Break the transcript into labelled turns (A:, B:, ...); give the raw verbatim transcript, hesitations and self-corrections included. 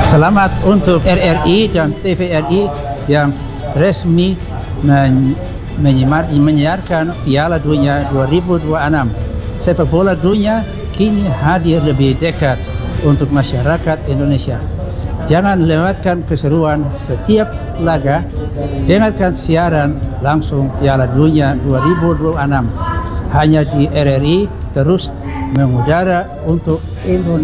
A: Selamat untuk R R I dan T V R I yang resmi men menyiarkan Piala Dunia dua ribu dua puluh enam. Sepak bola dunia kini hadir lebih dekat untuk masyarakat Indonesia. Jangan lewatkan keseruan setiap laga. Dengarkan siaran langsung Piala Dunia dua ribu dua puluh enam hanya di R R I, terus mengudara untuk Indonesia.